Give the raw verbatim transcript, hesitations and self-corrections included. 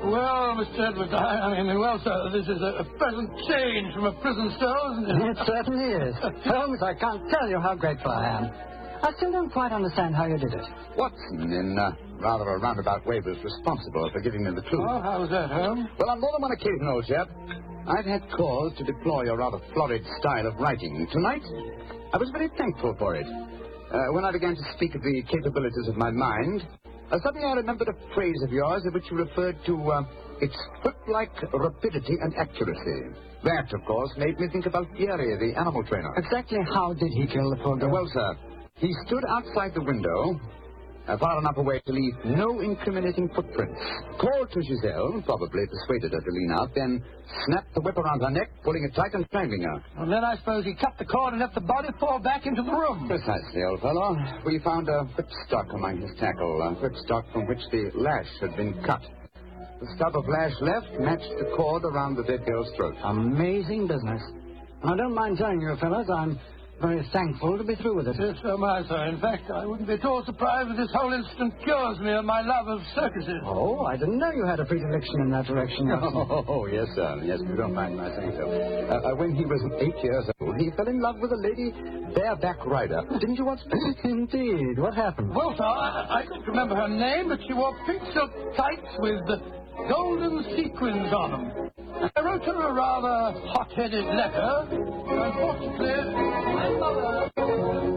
Well, Mister Edwards, I, I mean, well, sir, this is a, a pleasant change from a prison cell, isn't it? It certainly is. Holmes, I can't tell you how grateful I am. I still don't quite understand how you did it. Watson, in uh, rather a roundabout way, was responsible for giving me the clue. Oh, how was that, Holmes? Well, on more than one occasion, old chap, I've had cause to deplore your rather florid style of writing. Tonight, I was very thankful for it. Uh, when I began to speak of the capabilities of my mind, uh, suddenly I remembered a phrase of yours in which you referred to uh, its whip-like rapidity and accuracy. That, of course, made me think of Alfieri, the animal trainer. Exactly how did he kill the poor girl? Uh, well, sir, he stood outside the window, uh, far enough away to leave no incriminating footprints. Called to Giselle, probably persuaded her to lean out, then snapped the whip around her neck, pulling it tight and strangling her. And then I suppose he cut the cord and let the body fall back into the room. Precisely, old fellow. We found a whipstock among his tackle, a whipstock from which the lash had been cut. The stub of lash left matched the cord around the dead girl's throat. Amazing business. I don't mind telling you, fellas, I'm very thankful to be through with it. Yes, so am I, sir. In fact, I wouldn't be at all surprised if this whole incident cures me of my love of circuses. Oh, I didn't know you had a predilection in that direction. Oh, oh, yes, sir. Yes, you don't mind my saying so. Uh, uh, when he was eight years old, he fell in love with a lady bareback rider. Didn't you once? Indeed. What happened? Well, sir, I, I don't remember her name, but she wore pink silk tights with the golden sequins on them. I wrote her a rather hot-headed letter. Unfortunately, my mother...